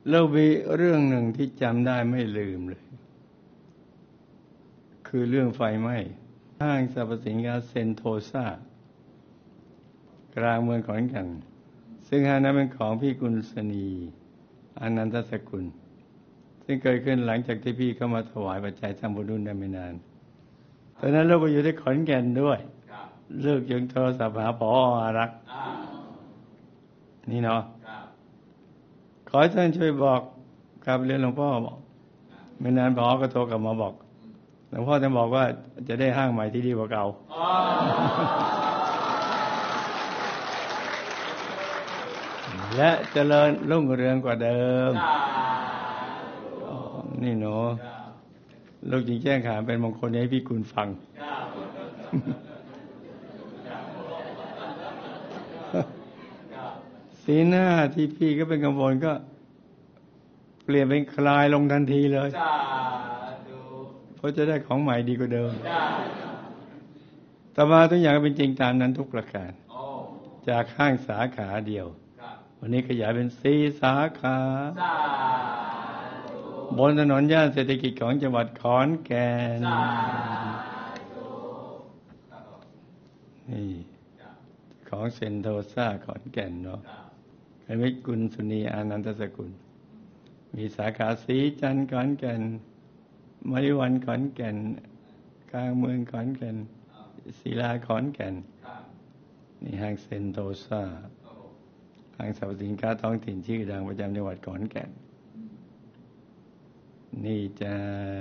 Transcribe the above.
แล้วมีเรื่องหนึ่งที่จำได้ไม่ลืมเลยคือเรื่องไฟไหม้ห้างสรรพสินค้าเซนโทซากลางเมืองขอนแก่นซึ่งห้างนั้นเป็นของพี่กุลสนีอนันตสกุลซึ่งเกิดขึ้นหลังจากที่พี่เข้ามาถวายปัจจัยทำบุญได้ไม่นานตอนนั้นเราก็อยู่ที่ขอนแก่นด้วยเลิกยังโทรศัพท์หาผอ.อารักษ์นี่เนาะขอให้ท่านช่วยบอกกับเรียนหลวงพ่อบอกไม่นานผอ.ก็โทรกลับมาบอกหลวงพ่อจะบอกว่าจะได้ห้างใหม่ที่ดีกว่าเก่าและเจริญรุ่งเรืองกว่าเดิมนี่หนูลูกจริงแจ้งข่าวเป็นมงคลให้พี่กุลฟังสีหน้าที่พี่ก็เป็นกังวลก็เปลี่ยนเป็นคลายลงทันทีเลยเพราะจะได้ของใหม่ดีกว่าเดิมต่อมาทุกอย่างเป็นจริงตามนั้นทุกประการจากห้างสาขาเดียววันนี้ขยายเป็น4 สาขาบนถนนย่านเศรษฐกิจของจังหวัดขอนแก่นนี่ของเซนโทซาขอนแก่นเนาะไอ้มิตรกุลสุนีอานันตสกุลมีสาขาศรีจันทร์ขอนแก่นมริวันขอนแก่นกลางเมืองขอนแก่นศิลาขอนแก่นนี่ห้างเซนโทซาห้างสรรพสินค้าท้องถิ่นชื่อดังประจำจังหวัดขอนแก่นนี่จะ